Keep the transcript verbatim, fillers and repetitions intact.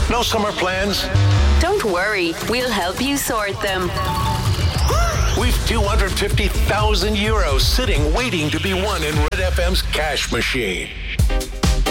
No summer plans? Don't worry, we'll help you sort them. We've two hundred fifty thousand euros sitting waiting to be won in Red F M's cash machine.